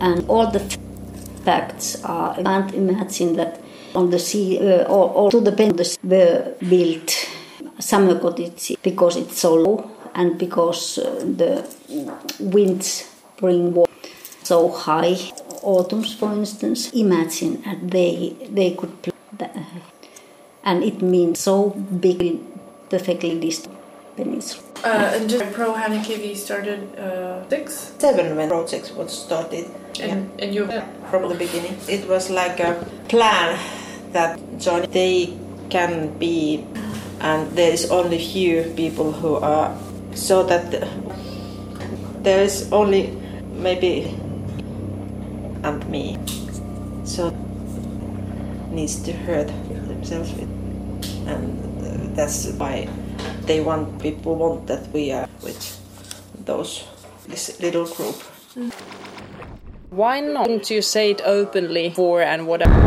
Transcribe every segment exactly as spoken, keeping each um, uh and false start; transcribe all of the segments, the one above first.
and all the facts are, I can't imagine that on the sea, uh, or, or to the benches were built summer cottages because it's so low and because uh, the winds bring water so high. Autumns, for instance, imagine that they, they could play that, and it means so big, perfectly distant peninsula. Uh, and just Pro Hanhikivi started uh, six? Seven when projects was started. And, yeah. and you yeah. From the beginning. It was like a plan that join they can be, and there is only few people who are, so that the, there is only maybe and me, so needs to hurt themselves with, and that's why they want people want that we are with those this little group. Why not? Didn't you say it openly for and whatever?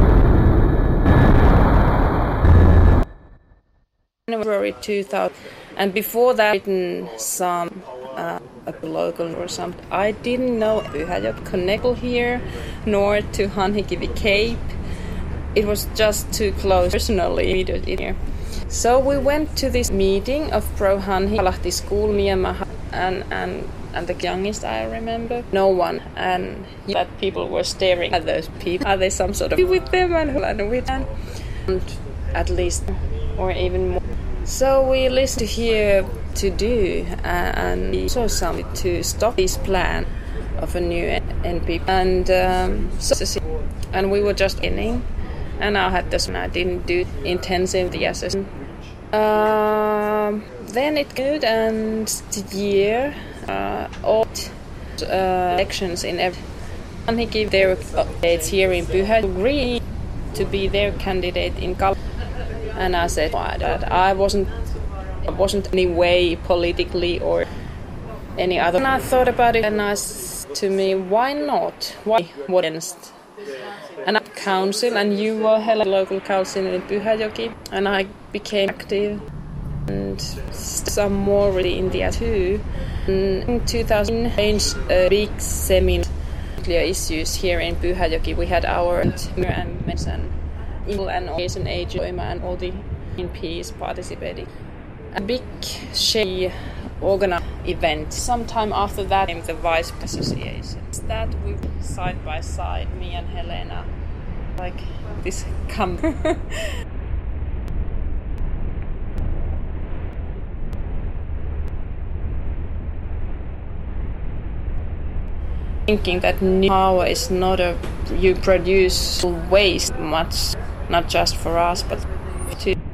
January two thousand, and before that, written some uh, a local or something. I didn't know Pyhäjoki connected here, nor to Hanhikivi Cape. It was just too close personally here. So we went to this meeting of Pro Hanhikivi School Niemeha, and and and the youngest I remember, no one, and that people were staring at those people. Are they some sort of with them and and with them, and at least or even more. So we listened to hear to do uh, and we saw something to stop this plan of a new N P, and um, so, and we were just beginning, and I had this. I didn't do intensive the assessment. Um, then it good, and the year uh, all uh, elections in every. And he gave their updates here in Pyhäjoki. Agreed to be their candidate in Kal. And I said that I wasn't, I wasn't any way politically or any other. And I thought about it, and I said to me, why not? Why what against? And I council, and you were held a local council in Pyhäjoki, and I became active, and some more really in the too. In two thousand, arranged a big seminar nuclear issues here in Pyhäjoki. We had our and and and Asian Age and all the M Ps participating. A big she organized event. Sometime after that, in the Vice Association. That we side by side, me and Helena, like this come. Thinking that new power is not a you produce waste much. Not just for us, but to